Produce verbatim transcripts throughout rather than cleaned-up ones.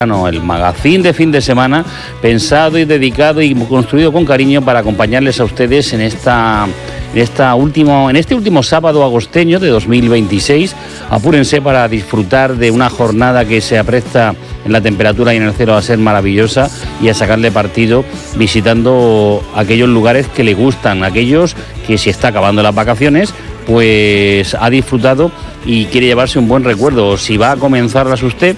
No, el magazín de fin de semana pensado y dedicado y construido con cariño para acompañarles a ustedes en esta, en esta último, en este último sábado agosteño de dos mil veintiséis. Apúrense para disfrutar de una jornada que se apresta en la temperatura y en el cielo a ser maravillosa y a sacarle partido visitando aquellos lugares que le gustan, aquellos que si está acabando las vacaciones pues ha disfrutado y quiere llevarse un buen recuerdo. O si va a comenzarlas usted,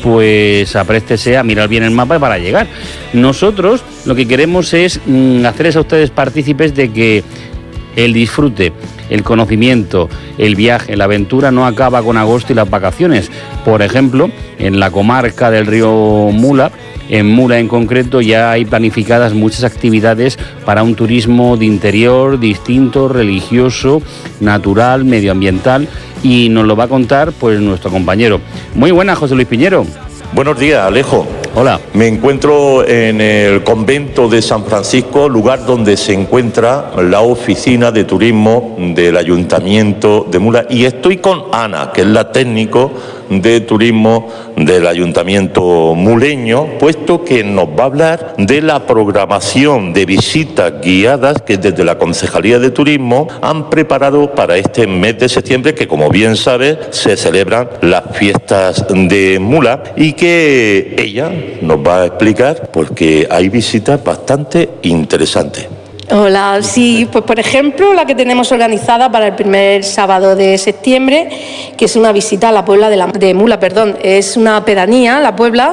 pues apréstese a mirar bien el mapa para llegar. Nosotros lo que queremos es mmm, hacerles a ustedes partícipes de que el disfrute, el conocimiento, el viaje, la aventura no acaba con agosto y las vacaciones. Por ejemplo, en la comarca del río Mula, en Mula en concreto, ya hay planificadas muchas actividades para un turismo de interior, distinto, religioso, natural, medioambiental, y nos lo va a contar pues nuestro compañero. Muy buenas, José Luis Piñero. Buenos días, Alejo. Hola. Me encuentro en el convento de San Francisco, lugar donde se encuentra la oficina de turismo del Ayuntamiento de Mula, y estoy con Ana, que es la técnico de turismo del Ayuntamiento muleño, puesto que nos va a hablar de la programación de visitas guiadas que desde la Concejalía de Turismo han preparado para este mes de septiembre, que como bien sabes se celebran las fiestas de Mula, y que ella nos va a explicar porque hay visitas bastante interesantes. Hola, sí, pues por ejemplo la que tenemos organizada para el primer sábado de septiembre, que es una visita a la Puebla de, la, de Mula, perdón, es una pedanía, la Puebla,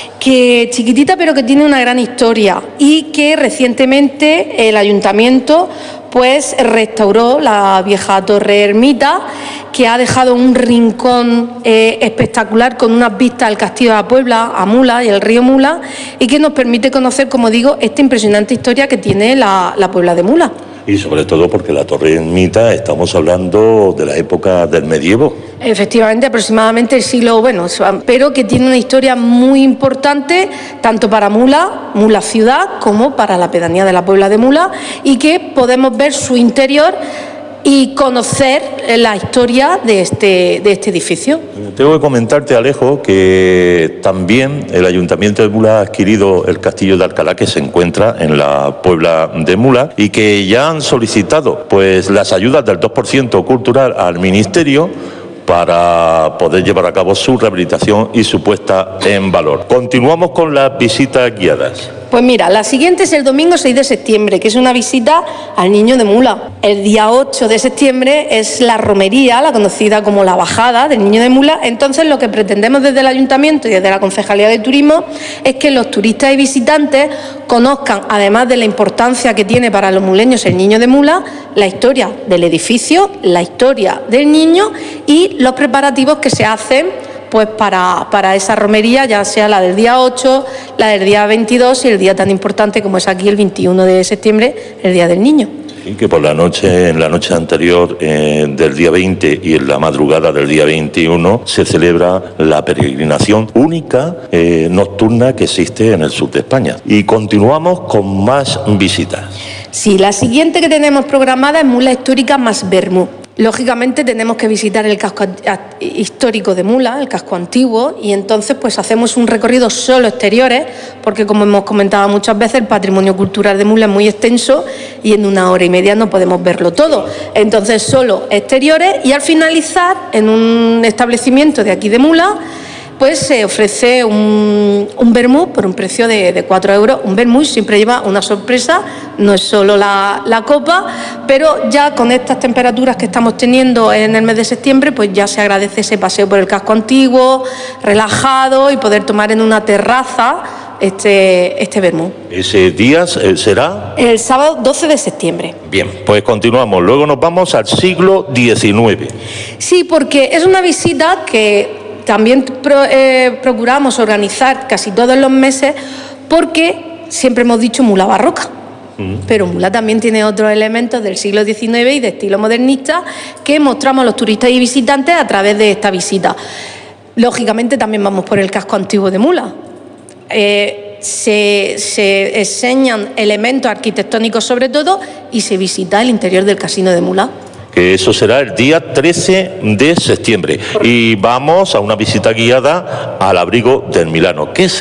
que chiquitita pero que tiene una gran historia y que recientemente el ayuntamiento pues restauró la vieja torre ermita, que ha dejado un rincón eh, espectacular con unas vistas al castillo de la Puebla, a Mula y el río Mula, y que nos permite conocer, como digo, esta impresionante historia que tiene la, la Puebla de Mula. Y sobre todo porque la torre ermita, estamos hablando de la época del medievo. Efectivamente, aproximadamente el siglo, bueno, pero que tiene una historia muy importante tanto para Mula, Mula ciudad, como para la pedanía de la Puebla de Mula, y que podemos ver su interior y conocer la historia de este, de este edificio. Tengo que comentarte, Alejo, que también el Ayuntamiento de Mula ha adquirido el Castillo de Alcalá, que se encuentra en la Puebla de Mula, y que ya han solicitado pues las ayudas del dos por ciento cultural al Ministerio para poder llevar a cabo su rehabilitación y su puesta en valor. Continuamos con las visitas guiadas. Pues mira, la siguiente es el domingo seis de septiembre, que es una visita al Niño de Mula. El día ocho de septiembre es la romería, la conocida como la bajada del Niño de Mula. Entonces lo que pretendemos desde el Ayuntamiento y desde la Concejalía de Turismo es que los turistas y visitantes conozcan, además de la importancia que tiene para los muleños el Niño de Mula, la historia del edificio, la historia del niño y los preparativos que se hacen pues para, para esa romería, ya sea la del día ocho, la del día veintidós y el día tan importante como es aquí el veintiuno de septiembre, el Día del Niño. Y que por la noche, en la noche anterior eh, del día veinte y en la madrugada del día veintiuno se celebra la peregrinación única eh, nocturna que existe en el sur de España. Y continuamos con más visitas. Sí, la siguiente que tenemos programada es Mula Histórica más Bermú. Lógicamente tenemos que visitar el casco histórico de Mula, el casco antiguo, y entonces pues hacemos un recorrido solo exteriores, porque como hemos comentado muchas veces, el patrimonio cultural de Mula es muy extenso y en una hora y media no podemos verlo todo. Entonces solo exteriores, y al finalizar en un establecimiento de aquí de Mula, pues se ofrece un, un vermú por un precio de, de cuatro euros. Un vermú siempre lleva una sorpresa, no es solo la, la copa, pero ya con estas temperaturas que estamos teniendo en el mes de septiembre, pues ya se agradece ese paseo por el casco antiguo, relajado, y poder tomar en una terraza este, este vermú. ¿Ese día será? El sábado doce de septiembre. Bien, pues continuamos. Luego nos vamos al siglo diecinueve. Sí, porque es una visita que también pro, eh, procuramos organizar casi todos los meses, porque siempre hemos dicho Mula barroca, mm. pero Mula también tiene otros elementos del siglo diecinueve y de estilo modernista que mostramos a los turistas y visitantes a través de esta visita. Lógicamente también vamos por el casco antiguo de Mula. Eh, se, se enseñan elementos arquitectónicos sobre todo y se visita el interior del casino de Mula. que eso será el día trece de septiembre. Y vamos a una visita guiada al abrigo del Milano. ¿Qué es